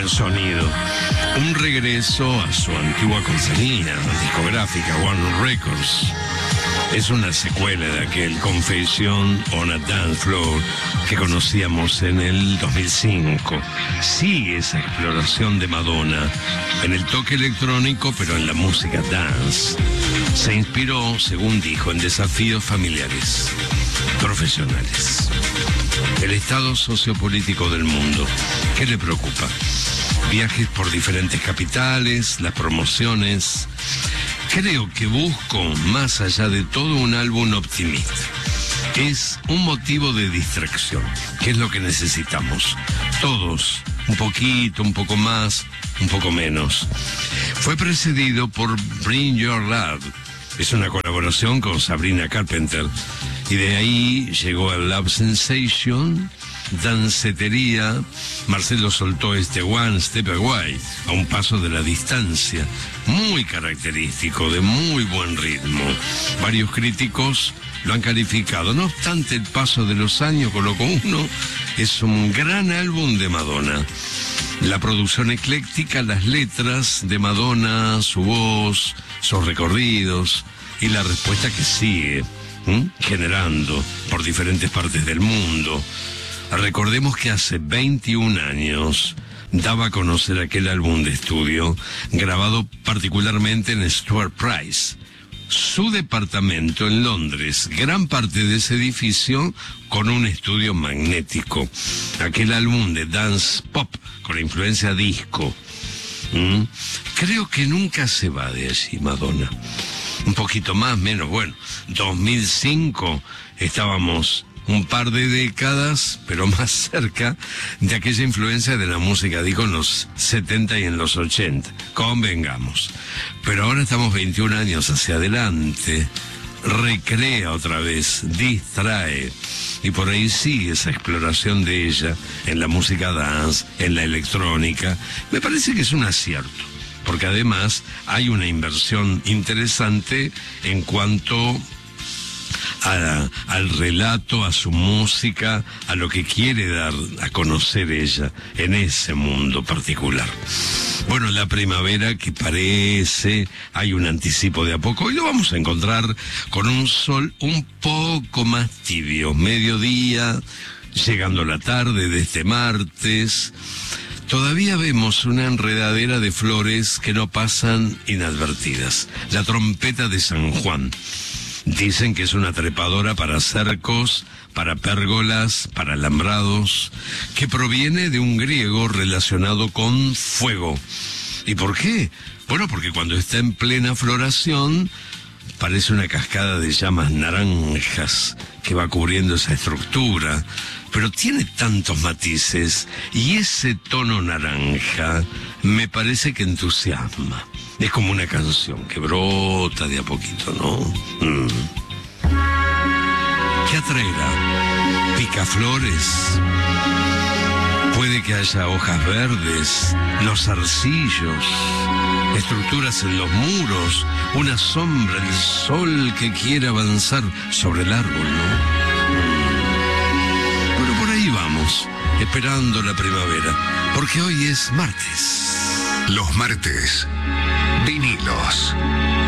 El sonido, un regreso a su antigua compañía discográfica Warner Records. Es una secuela de aquel Confession on a Dance Floor que conocíamos en el 2005. Sigue esa exploración de Madonna en el toque electrónico, pero en la música dance. Se inspiró, según dijo, en desafíos familiares, profesionales. El estado sociopolítico del mundo, ¿qué le preocupa? Viajes por diferentes capitales, las promociones. Creo que busco, más allá de todo, un álbum optimista. Es un motivo de distracción, que es lo que necesitamos. Todos, un poquito, un poco más, un poco menos. Fue precedido por Bring Your Love. Es una colaboración con Sabrina Carpenter. Y de ahí llegó el Love Sensation, dancetería. Marcelo soltó este One Step Away, a un paso de la distancia, muy característico, de muy buen ritmo. Varios críticos lo han calificado. No obstante, el paso de los años colocó uno, es un gran álbum de Madonna. La producción ecléctica, las letras de Madonna, su voz, sus recorridos y la respuesta que sigue generando por diferentes partes del mundo. Recordemos que hace 21 años daba a conocer aquel álbum de estudio grabado particularmente en Stuart Price, su departamento en Londres, gran parte de ese edificio con un estudio magnético. Aquel álbum de dance pop con influencia disco. Creo que nunca se va de allí Madonna. Un poquito más, menos, bueno, 2005 estábamos un par de décadas, pero más cerca de aquella influencia de la música, digo, en los 70 y en los 80, convengamos. Pero ahora estamos 21 años hacia adelante, recrea otra vez, distrae, y por ahí sigue esa exploración de ella en la música dance, en la electrónica. Me parece que es un acierto, porque además hay una inversión interesante en cuanto al relato, a su música, a lo que quiere dar a conocer ella en ese mundo particular. Bueno, la primavera que parece, hay un anticipo de a poco, y lo vamos a encontrar con un sol un poco más tibio, mediodía, llegando la tarde de este martes. Todavía vemos una enredadera de flores que no pasan inadvertidas. La trompeta de San Juan. Dicen que es una trepadora para cercos, para pérgolas, para alambrados, que proviene de un griego relacionado con fuego. ¿Y por qué? Bueno, porque cuando está en plena floración parece una cascada de llamas naranjas que va cubriendo esa estructura, pero tiene tantos matices y ese tono naranja me parece que entusiasma. Es como una canción que brota de a poquito, ¿no? ¿Qué atraerá? ¿Picaflores? Puede que haya hojas verdes, los zarcillos, estructuras en los muros, una sombra, el sol que quiere avanzar sobre el árbol, ¿no? Pero por ahí vamos, esperando la primavera, porque hoy es martes. Los martes, vinilos.